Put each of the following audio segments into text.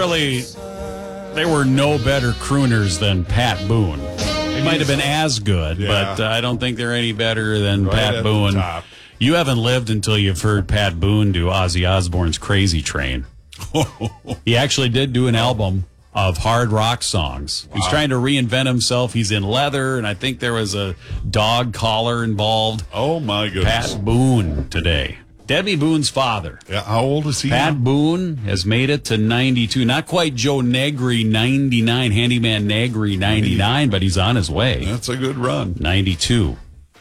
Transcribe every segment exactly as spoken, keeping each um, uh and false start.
really, they were no better crooners than Pat Boone. They might have been as good, Yeah. but uh, I don't think they're any better than Right Pat at the Boone. top. You haven't lived until you've heard Pat Boone do Ozzy Osbourne's Crazy Train. He actually did do an album of hard rock songs. He's trying to reinvent himself. He's in leather, and I think there was a dog collar involved. Oh, my goodness. Pat Boone today. Debbie Boone's father. Yeah, how old is he? Pat now? Boone has made it to ninety-two. Not quite Joe Negri, ninety-nine, Handyman Negri, ninety-nine, but he's on his way. That's a good run. ninety-two.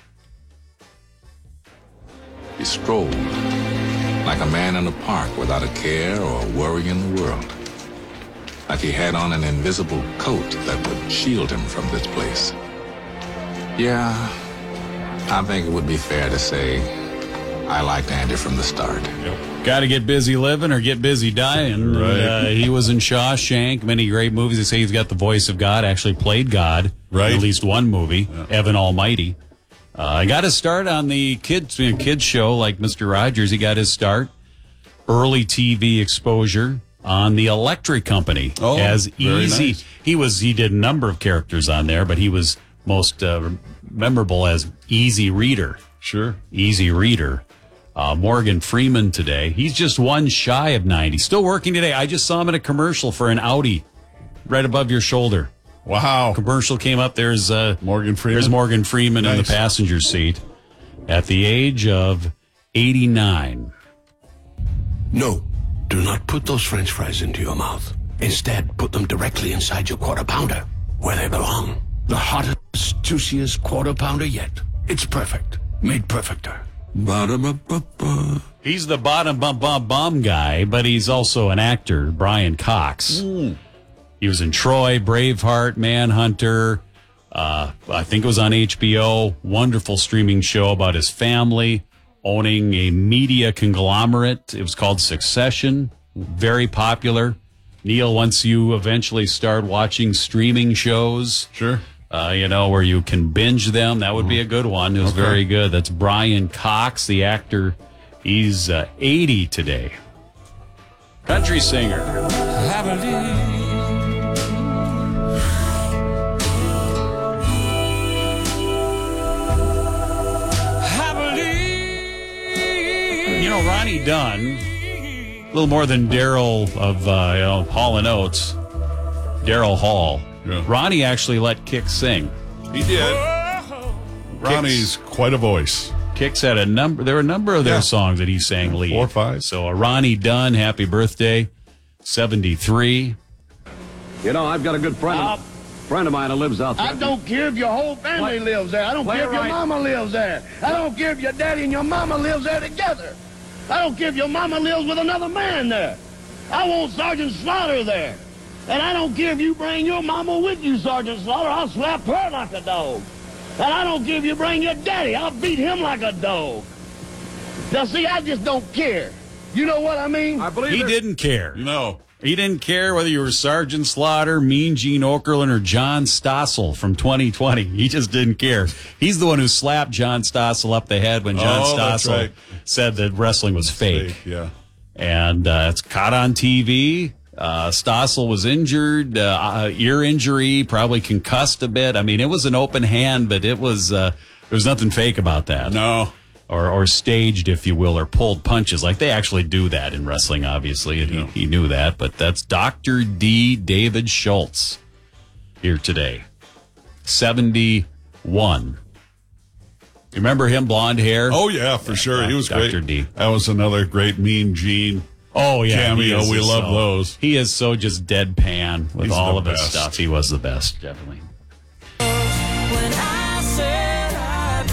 He strolled like a man in a park without a care or a worry in the world. Like he had on an invisible coat that would shield him from this place. Yeah, I think it would be fair to say I liked Andy from the start. Got to get busy living or get busy dying. Right. Uh, he was in Shawshank, many great movies. They say he's got the voice of God, actually played God Right. in at least one movie, Evan Almighty. Uh, I got his start on the kids, you know, kids show like Mister Rogers. He got his start, early T V exposure on the Electric Company Oh, as very Easy. nice. He was he did a number of characters on there, but he was most uh, memorable as Easy Reader. Sure. Easy Reader. Uh, Morgan Freeman today. He's just one shy of ninety. Still working today. I just saw him in a commercial for an Audi right above your shoulder. Wow. Commercial came up. There's uh, Morgan Freeman. There's Morgan Freeman in the Nice. passenger seat at the age of eighty-nine. No, do not put those French fries into your mouth. Instead, put them directly inside your quarter pounder, where they belong. The hottest, juiciest quarter pounder yet. It's perfect. Made perfecter. Ba-da-ba-ba-ba. He's the bottom bum bum bum guy, but he's also an actor, Brian Cox. He was in Troy, Braveheart, Manhunter. Uh, I think it was on H B O. Wonderful streaming show about his family owning a media conglomerate. It was called Succession. Very popular. Neil, once you eventually start watching streaming shows, Sure. uh, you know, where you can binge them, that would be a good one. It was Okay. very good. That's Brian Cox, the actor. He's uh, eighty today. Country singer. You know, Ronnie Dunn, a little more than Daryl of uh, you know, Hall and Oates, Daryl Hall. Yeah. Ronnie actually let Kix sing. He did. Ronnie's quite a voice. Kix had a number. There were a number of their Yeah. songs that he sang lead. Four or five. So uh, Ronnie Dunn, happy birthday, seventy-three. You know, I've got a good friend, Uh, friend of mine who lives out there. I don't care if your whole family Play- lives there. I don't play care if your right. mama lives there. I don't care if your daddy and your mama lives there together. I don't care if your mama lives with another man there. I want Sergeant Slaughter there. And I don't care if you bring your mama with you, Sergeant Slaughter. I'll slap her like a dog. And I don't care if you bring your daddy. I'll beat him like a dog. Now, see, I just don't care. You know what I mean? I believe He there's- didn't care. No. He didn't care whether you were Sergeant Slaughter, Mean Gene Okerlund, or John Stossel from twenty twenty. He just didn't care. He's the one who slapped John Stossel up the head when John Oh, that's Stossel right. said that wrestling was fake. Yeah. And uh, it's caught on T V. Uh, Stossel was injured, uh, uh, ear injury, probably concussed a bit. I mean, it was an open hand, but it was uh, there was nothing fake about that. No. Or, or staged, if you will, or pulled punches. Like, they actually do that in wrestling, obviously, and Yeah. he, he knew that. But that's Doctor D. David Schultz here today. seventy-one. You remember him, blonde hair? Oh, yeah, for sure. He was Doctor great. D. That was another great Mean Gene. Oh, yeah. Cameo, he is we just love so- those. He is so just deadpan with He's all the of his best. stuff. He was the best, definitely. When I said I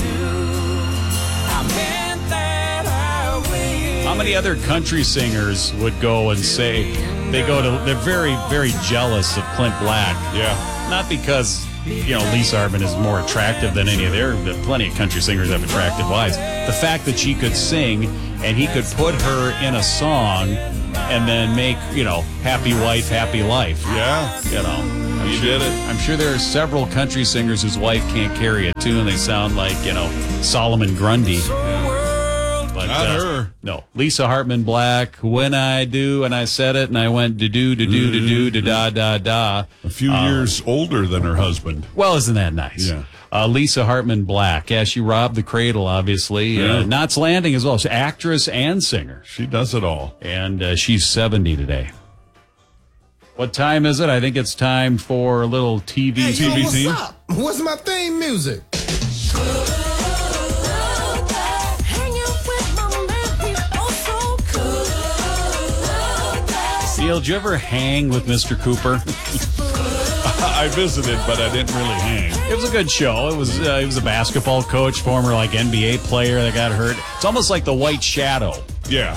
do, I meant that I will. How many other country singers would go and say they go to, they're very, very jealous of Clint Black. Yeah. Not because, you know, Lisa Arvin is more attractive than any of their, plenty of country singers have attractive wives. The fact that she could sing and he could put her in a song and then make, you know, happy wife, happy life. Yeah. You know, I'm He sure, did it. I'm sure there are several country singers whose wife can't carry a tune. They sound like, you know, Solomon Grundy. But Not uh, her. No, Lisa Hartman Black. When I do, and I said it, and I went to do, to do, to do, to da da da. A few Uh, years older than her husband. Well, isn't that nice? Yeah. Uh, Lisa Hartman Black. Yeah, she robbed the cradle, obviously. Yeah. Uh, Knots Landing as well. She's actress and singer. She does it all. And uh, she's seventy today. What time is it? I think it's time for a little T V. Hey, yo, T V what's theme? up? What's my theme music? Neil, did you ever hang with Mister Cooper? I visited, but I didn't really hang. It was a good show. It was uh, he was a basketball coach, former like N B A player that got hurt. It's almost like the White Shadow, Yeah.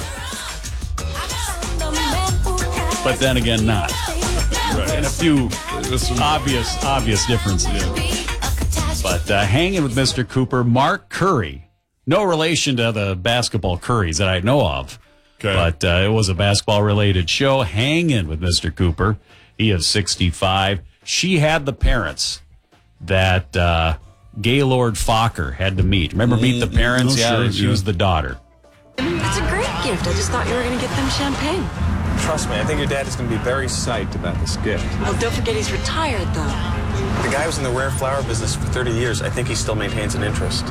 but then again, not. Right. And a few There's some- obvious obvious differences. But uh, hanging with Mister Cooper, Mark Curry, no relation to the basketball Currys that I know of. Okay. But uh, it was a basketball-related show. Hanging with Mister Cooper. He is sixty-five. She had the parents that uh, Gaylord Fokker had to meet. Remember Meet the Parents? Oh, yeah, sure, she yeah. was the daughter. It's a great gift. I just thought you were going to get them champagne. Trust me, I think your dad is going to be very psyched about this gift. Oh, don't forget he's retired, though. The guy was in the rare flower business for thirty years. I think he still maintains an interest.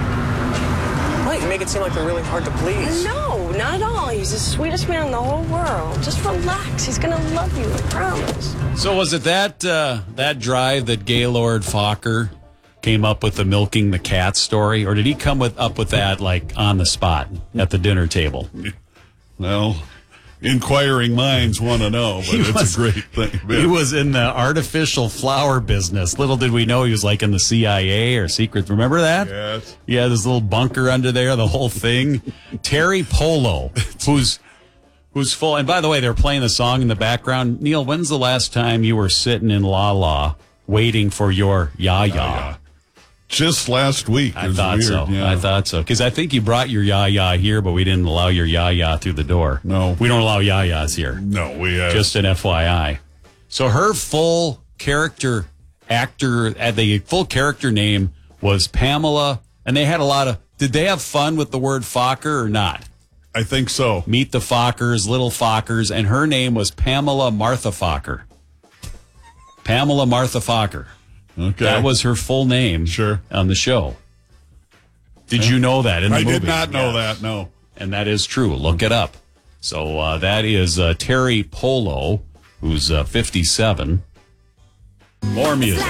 Wait, you make it seem like they're really hard to please. No, not at all. He's the sweetest man in the whole world. Just relax. He's going to love you, I promise. So was it that uh, that drive that Gaylord Fokker came up with the milking the cat story, or did he come with up with that like on the spot at the dinner table? Well, inquiring minds want to know, but He it's was- a great thing. He was in the artificial flower business. Little did we know he was like in the C I A or secret. Remember that? Yes. Yeah, this little bunker under there, the whole thing. Terry Polo, who's who's full. And by the way, they're playing the song in the background. Neil, when's the last time you were sitting in La La waiting for your ya-ya? Yeah. Just last week. I It was thought weird, so. yeah. I thought so. Because I think you brought your ya-ya here, but we didn't allow your ya-ya through the door. No. We don't allow ya-yas here. No, we have. Just an F Y I. So her full character actor, uh, the full character name was Pamela, and they had a lot of, did they have fun with the word Fokker or not? I think so. Meet the Fokkers, Little Fokkers, and her name was Pamela Martha Fokker. Pamela Martha Fokker. Okay. That was her full name Sure. on the show. Did you know that in the I movie? did not know Yeah. that, no. And that is true. Look it up. So uh, that is uh, Terry Polo, who's uh, fifty-seven. More music.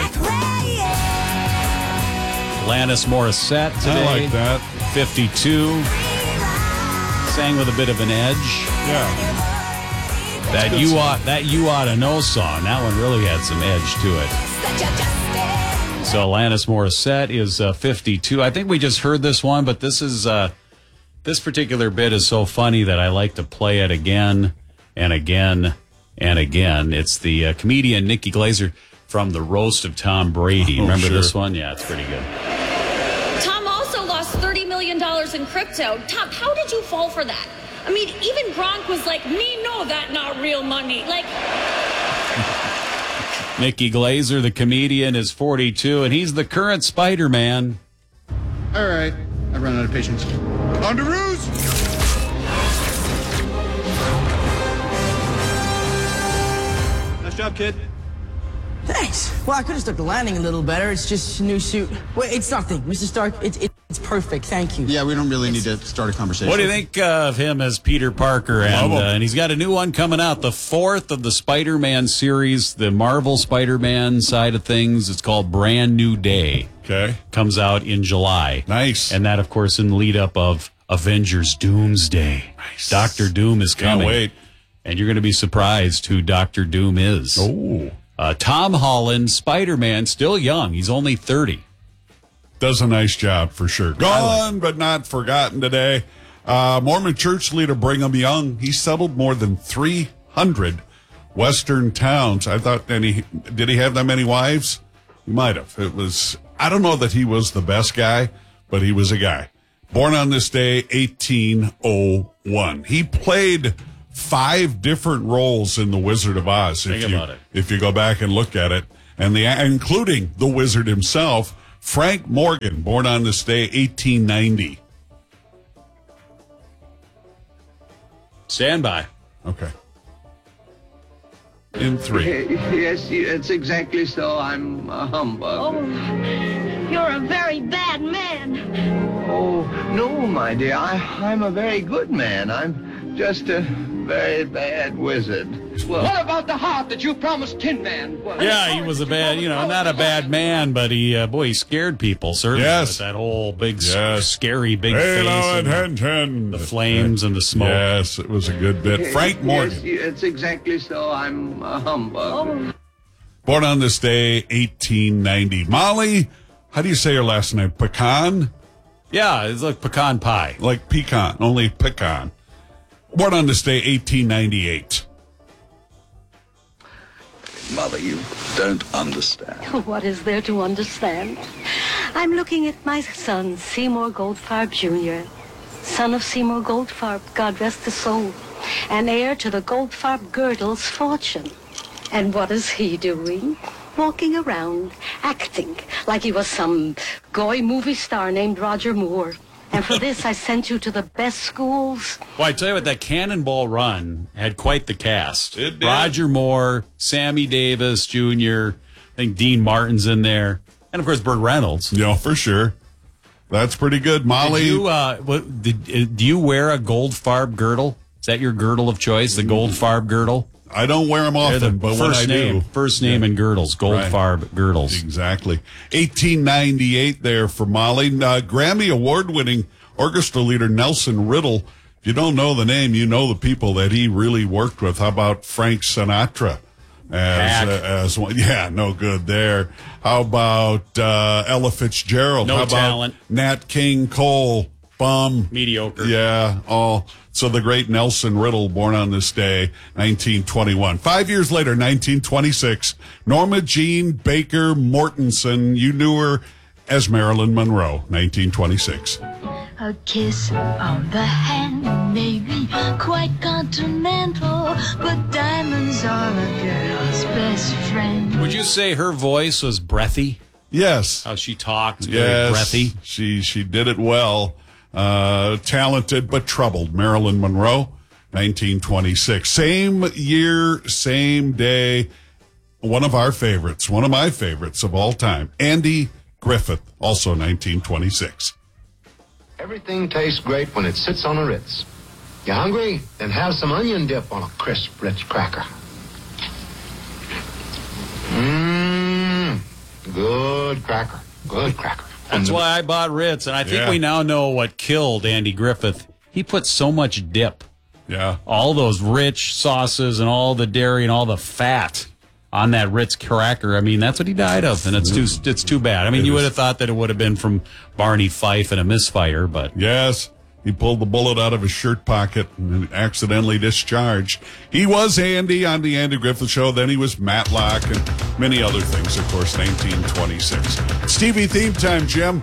Alanis Morissette today. I like that. fifty-two. Sang with a bit of an edge. Yeah. That good you song. ought that you ought to know song. That one really had some edge to it. So Alanis Morissette is uh, fifty-two. I think we just heard this one, but this is uh, this particular bit is so funny that I like to play it again and again and again. It's the uh, comedian Nikki Glazer from The Roast of Tom Brady. Oh, Remember sure. this one? Yeah, it's pretty good. Tom also lost thirty million dollars in crypto. Tom, how did you fall for that? I mean, even Gronk was like, me know that not real money. Like, Nikki Glazer, the comedian, is forty-two, and he's the current Spider-Man. All right, I run out of patience. On to Ruse! Nice job, kid. Thanks. Well, I could have stuck the landing a little better. It's just a new suit. Wait, it's nothing, Mister Stark. It's it, it's perfect. Thank you. Yeah, we don't really need to start a conversation. What do you think uh, of him as Peter Parker? And, uh, Love him. and he's got a new one coming out, the fourth of the Spider-Man series, the Marvel Spider-Man side of things. It's called Brand New Day. Okay. Comes out in July. Nice. And that, of course, in the lead up of Avengers Doomsday. Nice. Doctor Doom is Can't coming. wait. And you're going to be surprised who Doctor Doom is. Oh. Uh, Tom Holland, Spider-Man, still young. He's only thirty. Does a nice job for sure. Gone, but not forgotten today. Uh, Mormon church leader Brigham Young, he settled more than three hundred Western towns. I thought, and he, did he have that many wives? He might have. It was, I don't know that he was the best guy, but he was a guy. Born on this day, eighteen oh one. He played five different roles in The Wizard of Oz. Think if you, about it. If you go back and look at it, and the including the wizard himself, Frank Morgan, born on this day, eighteen ninety. Stand by. Okay. In three. Yes, it's exactly so. I'm a humbug. Oh, you're a very bad man. Oh, no, my dear. I, I'm a very good man. I'm just a very bad wizard. Well, What about the heart that you promised Tin Man? Yeah, he was a bad, you know, not a bad man, but he, uh, boy, he scared people, certainly. Yes. With that whole big, s- Yes. scary big Hey, face. no, and the, attention. the flames and the smoke. Yes, it was a good bit. Frank Morgan. Yes, it's exactly so. I'm a humbug. Oh, Born on this day, eighteen ninety. Molly, how do you say her last name? Pecan? Yeah, it's like pecan pie. Like pecan, only pecan. Born on this day, eighteen ninety-eight. Mother, you don't understand. What is there to understand? I'm looking at my son, Seymour Goldfarb Junior, son of Seymour Goldfarb, God rest his soul, and heir to the Goldfarb Girdle's fortune. And what is he doing? Walking around, acting like he was some goy movie star named Roger Moore. And for this, I sent you to the best schools. Well, I tell you what, that Cannonball Run had quite the cast. It did. Roger Moore, Sammy Davis Junior, I think Dean Martin's in there. And, of course, Burt Reynolds. You know, for sure. That's pretty good. Molly. Did you, uh, what, did, uh, do you wear a Goldfarb girdle? Is that your girdle of choice, the Goldfarb girdle? I don't wear them They're often, the but when I first name, do. First name Yeah. and girdles, Goldfarb Right. girdles. Exactly. eighteen ninety-eight there for Molly. Uh, Grammy award-winning orchestra leader Nelson Riddle. If you don't know the name, you know the people that he really worked with. How about Frank Sinatra? As, uh, as one, yeah, no good there. How about uh, Ella Fitzgerald? No How about talent. Nat King Cole? Bum. Mediocre. Yeah, all. So the great Nelson Riddle, born on this day, nineteen twenty-one. Five years later, nineteen twenty-six, Norma Jean Baker Mortensen. You knew her as Marilyn Monroe, nineteen twenty-six. A kiss on the hand may be quite continental, but diamonds are a girl's best friend. Would you say her voice was breathy? Yes. How she talked, very Yes. breathy. She, she did it well. Uh, talented but troubled. Marilyn Monroe, nineteen twenty-six. Same year, same day. One of our favorites, one of my favorites of all time, Andy Griffith, also nineteen twenty-six. Everything tastes great when it sits on a Ritz. You hungry? Then have some onion dip on a crisp Ritz cracker. Mmm, good cracker, good cracker. That's why I bought Ritz, and I think Yeah. we now know what killed Andy Griffith. He put so much dip. Yeah. All those rich sauces and all the dairy and all the fat on that Ritz cracker. I mean, that's what he died of, and it's too it's too bad. I mean, It you is. would have thought that it would have been from Barney Fife and a misfire, but Yes, he pulled the bullet out of his shirt pocket and accidentally discharged. He was Andy on the Andy Griffith Show. Then he was Matlock and many other things, of course, nineteen twenty-six. It's T V theme time, Jim.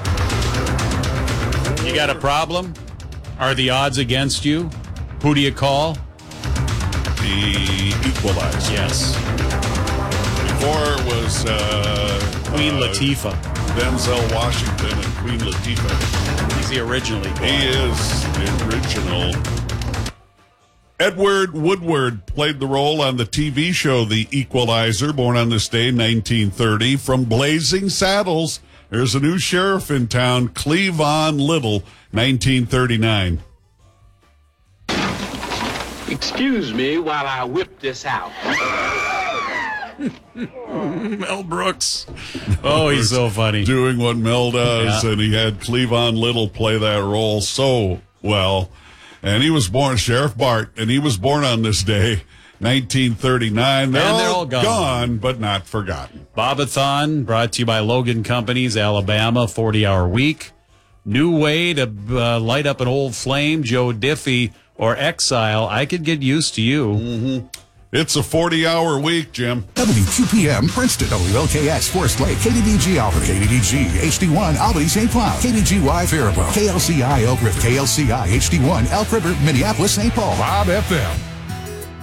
you got a problem? Are the odds against you? Who do you call? The Equalizer. Yes. Before it was uh, Queen uh, Latifah. Denzel Washington and Queen Latifah. He's the originally. He is the original. Edward Woodward played the role on the T V show The Equalizer, born on this day, nineteen thirty. From Blazing Saddles, there's a new sheriff in town, Cleavon Little, nineteen thirty-nine. Excuse me while I whip this out. Mel Brooks. Oh, he's so funny. Doing what Mel does, Yeah. and he had Cleavon Little play that role so well. And he was born, Sheriff Bart, and he was born on this day, nineteen thirty-nine. They're, And all, they're all gone. gone, but not forgotten. Bobathon, brought to you by Logan Companies, Alabama, forty-hour week. New way to uh, light up an old flame, Joe Diffie, or Exile. I could get used to you. Mm-hmm. It's a forty-hour week, Jim. W Q P M, Princeton, W L K X, Forest Lake, K D D G Albert, K D D G, H D one, Albany, Saint Cloud, K D G Y, Faribault, K L C I, Oak River, K L C I, H D one, Elk River, Minneapolis, Saint Paul, Bob F M.